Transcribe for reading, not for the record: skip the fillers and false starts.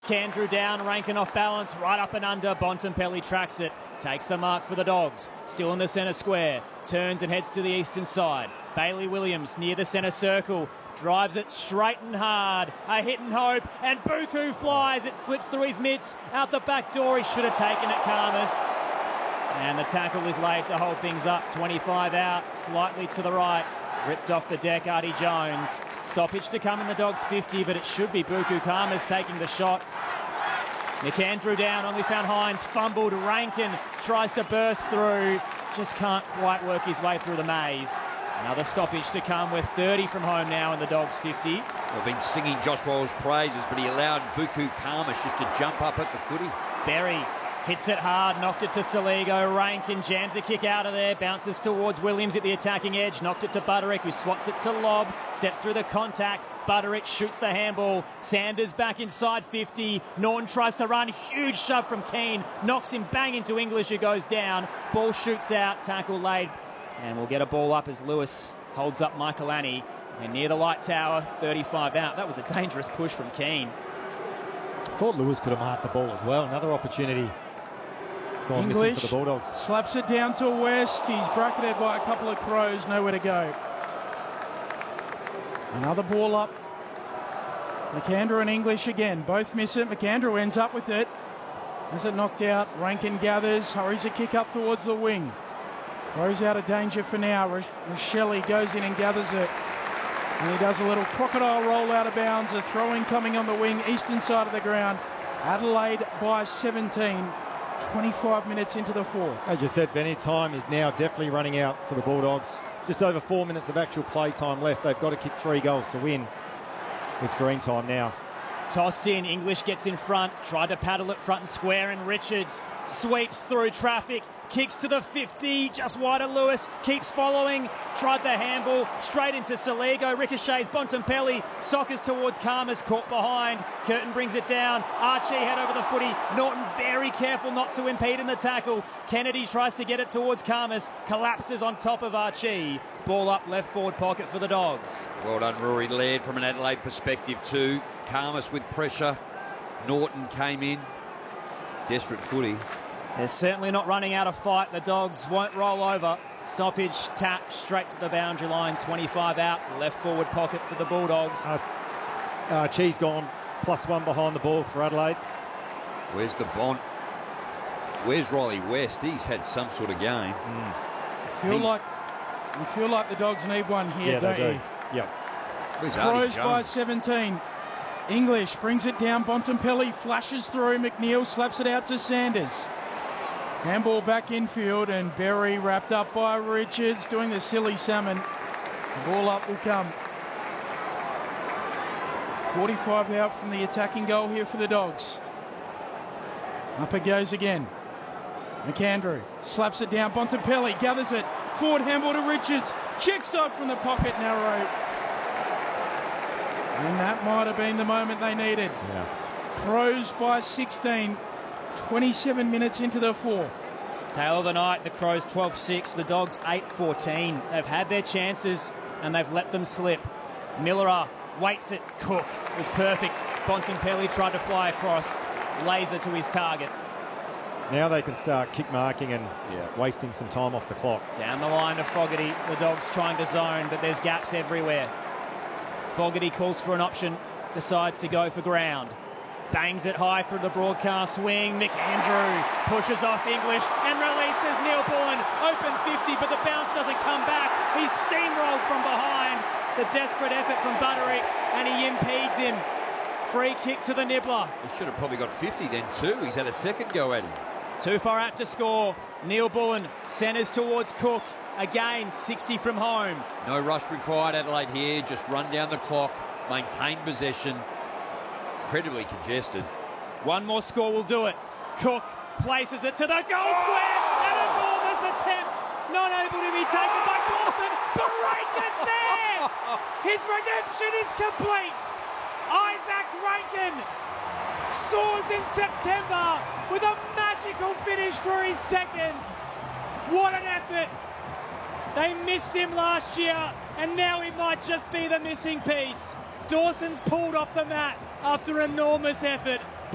McAndrew down, Rankin off balance, right up and under. Bontempelli tracks it, takes the mark for the Dogs. Still in the centre square, turns and heads to the eastern side. Bailey Williams near the centre circle, drives it straight and hard. A hit and hope, and Buku flies. It slips through his mitts, out the back door. He should have taken it, Khamis. And the tackle is laid to hold things up. 25 out, slightly to the right. Ripped off the deck, Artie Jones. Stoppage to come in the Dogs' 50, but it should be Buku Khamis taking the shot. McAndrew down, only found Hines, fumbled. Rankin tries to burst through, just can't quite work his way through the maze. Another stoppage to come. We're 30 from home now in the Dogs' 50. We've been singing Josh Worrell's praises, but he allowed Buku Khamis just to jump up at the footy. Berry hits it hard, knocked it to Saligo. Rankin jams a kick out of there, bounces towards Williams at the attacking edge, knocked it to Butterick, who swats it to Lobb, steps through the contact. Butterick shoots the handball. Sanders back inside 50. Norton tries to run, huge shove from Keane, knocks him bang into English, who goes down. Ball shoots out, tackle laid, and we'll get a ball up as Lewis holds up Michael Annie. And near the light tower, 35 out. That was a dangerous push from Keane. Thought Lewis could have marked the ball as well. Another opportunity. English for the Bulldogs. Slaps it down to West. He's bracketed by a couple of Crows. Nowhere to go. Another ball up. McAndrew and English again. Both miss it. McAndrew ends up with it. Has it knocked out. Rankin gathers. Hurries a kick up towards the wing. Throws out of danger for now. Shelley goes in and gathers it. And he does a little crocodile roll out of bounds. A throw-in coming on the wing, eastern side of the ground. Adelaide by 17. 25 minutes into the fourth. As you said, Benny, time is now definitely running out for the Bulldogs. Just over 4 minutes of actual play time left. They've got to kick 3 goals to win. It's green time now. Tossed in, English gets in front, tried to paddle it front and square, and Richards sweeps through traffic, kicks to the 50, just wide of Lewis, keeps following, tried the handball, straight into Saligo, ricochets Bontempelli, soccers towards Khamis, caught behind, Curtin brings it down, Archie head over the footy, Norton very careful not to impede in the tackle, Kennedy tries to get it towards Khamis, collapses on top of Archie, ball up left forward pocket for the Dogs. Well done, Rory Laird, from an Adelaide perspective too. Khamis with pressure, Norton came in, desperate footy. They're certainly not running out of fight. The Dogs won't roll over. Stoppage, tap, straight to the boundary line. 25 out, left forward pocket for the Bulldogs. Cheese gone, +1 behind the ball for Adelaide. Where's the Bont? Where's Riley West? He's had some sort of game. You feel like the Dogs need one here, yeah, don't they do. you? Yep. Crows by 17. English brings it down. Bontempelli flashes through. McNeil slaps it out to Sanders. Handball back infield, and Berry wrapped up by Richards doing the silly salmon. The ball up will come. 45 out from the attacking goal here for the Dogs. Up it goes again. McAndrew slaps it down. Bontempelli gathers it. Forward handball to Richards. Check side from the pocket, narrow. And that might have been the moment they needed. Yeah. Crows by 16. 27 minutes into the fourth. Tail of the night, the Crows 12-6, the Dogs 8-14. They've had their chances and they've let them slip. Miller waits it. Cook was perfect. Bontempelli tried to fly across. Laser to his target. Now they can start kick marking and wasting some time off the clock. Down the line to Fogarty. The Dogs trying to zone, but there's gaps everywhere. Fogarty calls for an option, decides to go for ground. Bangs it high through the broadcast swing. McAndrew pushes off English and releases Neil Bullen. Open 50, but the bounce doesn't come back. He's steamrolled from behind. The desperate effort from Butterick, and he impedes him. Free kick to the nibbler. He should have probably got 50 then too. He's had a second go at him. Too far out to score. Neil Bullen centres towards Cook. Again, 60 from home. No rush required, Adelaide here. Just run down the clock, maintain possession. Incredibly congested. One more score will do it. Cook places it to the goal square. An enormous attempt. Not able to be taken by Dawson, but Rankin's there. His redemption is complete. Isaac Rankin soars in September with a magical finish for his second. What an effort. They missed him last year, and now he might just be the missing piece. Dawson's pulled off the mat after enormous effort.